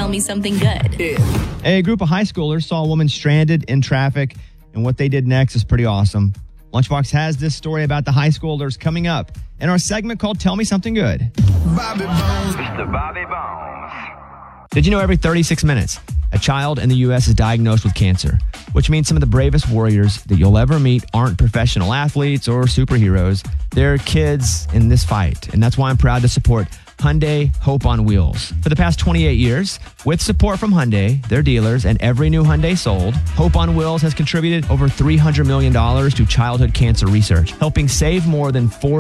Tell Me Something Good. A group of high schoolers saw a woman stranded in traffic, and what they did next is pretty awesome. Lunchbox has this story about the high schoolers coming up in our segment called Tell Me Something Good. Bobby Bones. Mr. Bobby Bones. Did you know every 36 minutes, a child in the U.S. is diagnosed with cancer, which means some of the bravest warriors that you'll ever meet aren't professional athletes or superheroes. They're kids in this fight, and that's why I'm proud to support Hyundai Hope on Wheels. For the past 28 years, with support from Hyundai, their dealers, and every new Hyundai sold, Hope on Wheels has contributed over $300 million to childhood cancer research, helping save more than 4